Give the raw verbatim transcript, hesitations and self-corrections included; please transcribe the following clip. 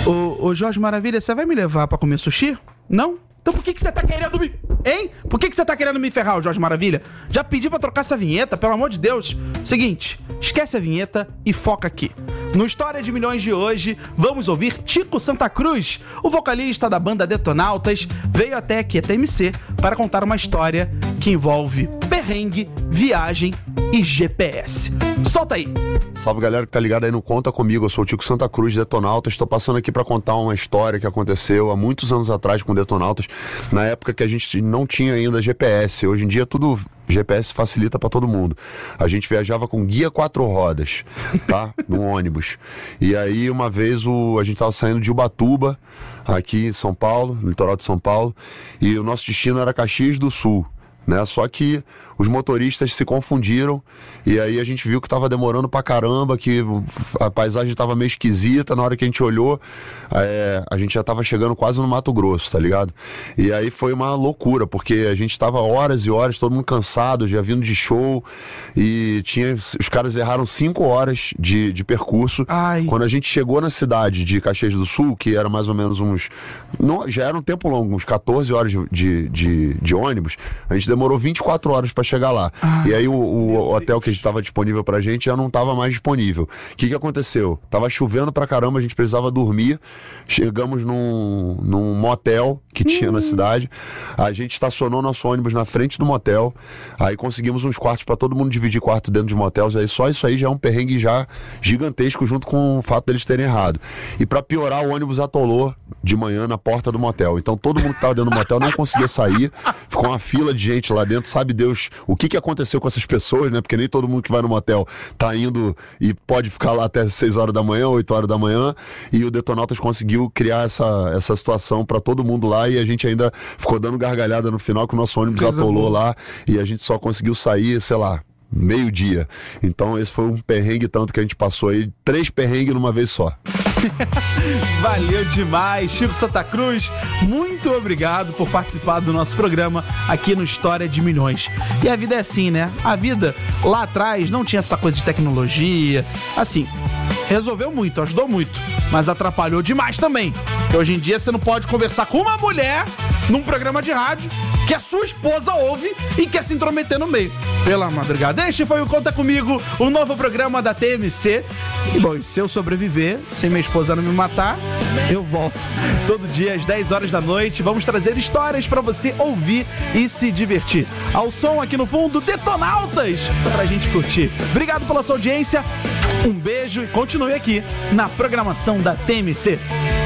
Ô, ô Jorge Maravilha, você vai me levar pra comer sushi? Não? Então por que que você tá querendo me... Hein? Por que que você tá querendo me ferrar, o Jorge Maravilha? Já pedi pra trocar essa vinheta, pelo amor de Deus. Seguinte, esquece a vinheta e foca aqui. No História de Milhões de hoje, vamos ouvir Tico Santa Cruz. O vocalista da banda Detonautas veio até aqui, a T M C, para contar uma história que envolve perrengue, viagem e G P S. Solta aí! Salve galera que tá ligado aí no Conta Comigo, eu sou o Tico Santa Cruz, Detonautas. Estou passando aqui para contar uma história que aconteceu há muitos anos atrás com Detonautas, na época que a gente não tinha ainda G P S. Hoje em dia tudo G P S facilita para todo mundo. A gente viajava com guia quatro rodas, tá? No ônibus. E aí uma vez o, a gente tava saindo de Ubatuba, aqui em São Paulo, no litoral de São Paulo, e o nosso destino era Caxias do Sul, né? Só que os motoristas se confundiram e aí a gente viu que tava demorando pra caramba, que a paisagem tava meio esquisita. Na hora que a gente olhou, é, a gente já tava chegando quase no Mato Grosso, tá ligado? E aí foi uma loucura, porque a gente tava horas e horas, todo mundo cansado, já vindo de show, e tinha, os caras erraram cinco horas de, de percurso. Ai. Quando a gente chegou na cidade de Caxias do Sul, que era mais ou menos uns... Não, já era um tempo longo, uns catorze horas de, de, de, de ônibus, a gente demorou vinte e quatro horas pra chegar lá. Ah, e aí o, o hotel que estava disponível pra gente já não estava mais disponível. O que que aconteceu? Tava chovendo pra caramba, a gente precisava dormir. Chegamos num, num motel que tinha hum. na cidade. A gente estacionou nosso ônibus na frente do motel. Aí conseguimos uns quartos pra todo mundo dividir quarto dentro de motéis. Aí só isso aí já é um perrengue já gigantesco, junto com o fato deles terem errado. E pra piorar, o ônibus atolou de manhã na porta do motel. Então todo mundo que tava dentro do motel não conseguia sair. Ficou uma fila de gente lá dentro, sabe Deus o que que aconteceu com essas pessoas, né? Porque nem todo mundo que vai no motel tá indo e pode ficar lá até seis horas da manhã, oito horas da manhã, e o Detonautas conseguiu criar essa, essa situação pra todo mundo lá, e a gente ainda ficou dando gargalhada no final que o nosso ônibus Coisa atolou boa. lá, e a gente só conseguiu sair, sei lá, meio-dia. Então esse foi um perrengue tanto que a gente passou aí, três perrengues numa vez só. Valeu demais, Chico Santa Cruz, muito obrigado por participar do nosso programa aqui no História de Milhões. E a vida é assim, né? A vida lá atrás não tinha essa coisa de tecnologia, assim, resolveu muito, ajudou muito, mas atrapalhou demais também. Porque hoje em dia você não pode conversar com uma mulher num programa de rádio que a sua esposa ouve e quer se intrometer no meio. Pela madrugada. Este foi o Conta Comigo, o novo programa da T M C. E bom, se eu sobreviver, sem minha esposa não me matar, eu volto todo dia às dez horas da noite. Vamos trazer histórias pra você ouvir e se divertir. Ao som aqui no fundo, Detonautas, pra gente curtir. Obrigado pela sua audiência, um beijo e continue aqui na programação da T M C.